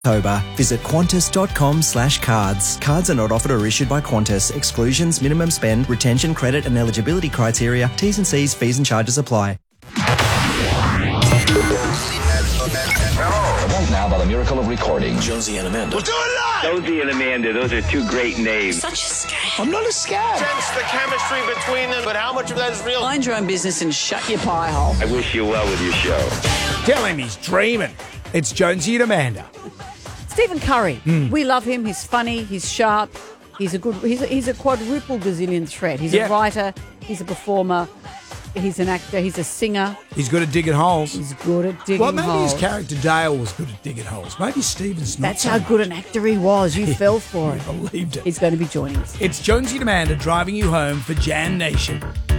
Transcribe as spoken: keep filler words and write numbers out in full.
October. Visit qantas.com slash cards. Cards are not offered or issued by Qantas. Exclusions, minimum spend, retention, credit and eligibility criteria, T's and C's, fees and charges apply. Event now by the miracle of recording. Jonesy and Amanda. We'll do it live! Jonesy and Amanda, those are two great names. Such a scam. I'm not a scab. Sense the chemistry between them, but how much of that is real? Mind your own business and shut your pie hole. I wish you well with your show. Tell him he's dreaming. It's Jonesy and Amanda. Stephen Curry. Mm. We love him. He's funny. He's sharp. He's a good. He's a, he's a quadruple gazillion threat. He's Yeah. a writer. He's a performer. He's an actor. He's a singer. He's good at digging holes. He's good at digging Well, maybe holes. his character Dale was good at digging holes. Maybe Stephen's not. That's so how much. good an actor he was. You fell for I it. believed it. He's going to be joining us. It's Jonesy and Amanda driving you home for Jan Nation.